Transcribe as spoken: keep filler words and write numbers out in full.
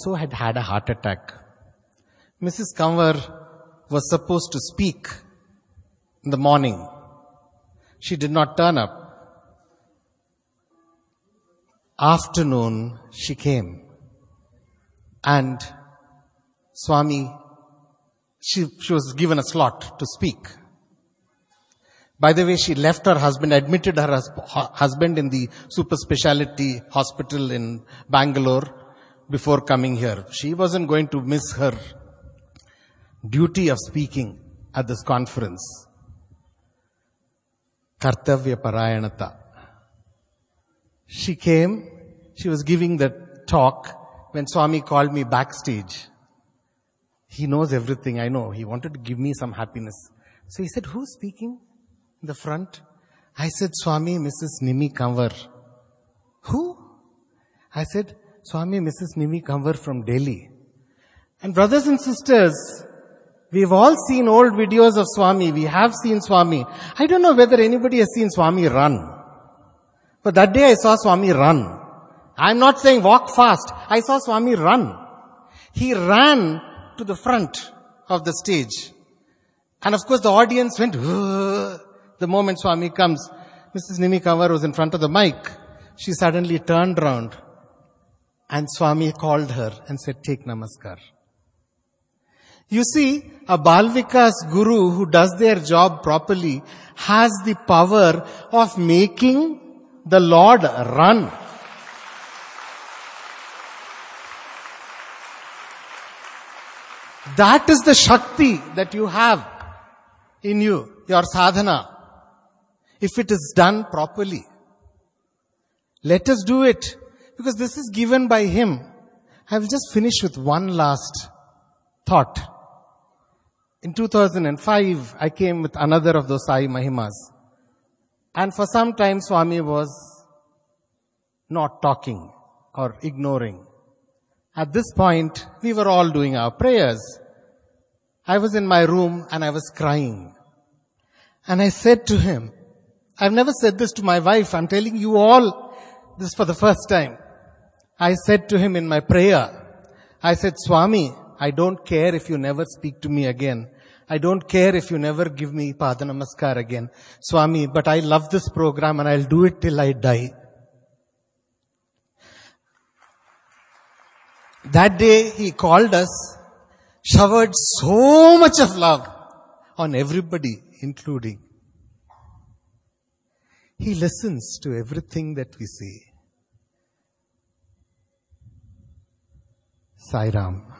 also had had a heart attack. Missus Kanwar was supposed to speak in the morning. She did not turn up. Afternoon, she came. And Swami, she, she was given a slot to speak. By the way, she left her husband, admitted her hus- husband in the super specialty hospital in Bangalore before coming here. She wasn't going to miss her duty of speaking at this conference. Kartavya Parayanata. She came, she was giving the talk when Swami called me backstage. He knows everything, I know. He wanted to give me some happiness. So he said, who's speaking in the front? I said, Swami, Missus Nimi Kanwar. Who? I said, Swami, Missus Nimi Kanwar from Delhi. And brothers and sisters, we've all seen old videos of Swami. We have seen Swami. I don't know whether anybody has seen Swami run. But that day I saw Swami run. I'm not saying walk fast. I saw Swami run. He ran to the front of the stage. And of course the audience went, Ugh. The moment Swami comes. Missus Nimi Kanwar was in front of the mic. She suddenly turned around. And Swami called her and said, take namaskar. You see, a Balvikas guru who does their job properly has the power of making the Lord run. That is the Shakti that you have in you, your sadhana. If it is done properly. Let us do it. Because this is given by Him. I will just finish with one last thought. In two thousand five, I came with another of those Sai Mahimas. And for some time, Swami was not talking or ignoring. At this point, we were all doing our prayers. I was in my room and I was crying. And I said to him, I've never said this to my wife. I'm telling you all this for the first time. I said to him in my prayer, I said, Swami, I don't care if you never speak to me again. I don't care if you never give me Pada Namaskar again. Swami, but I love this program and I'll do it till I die. That day he called us, showered so much of love on everybody, including. He listens to everything that we say. Sai Ram.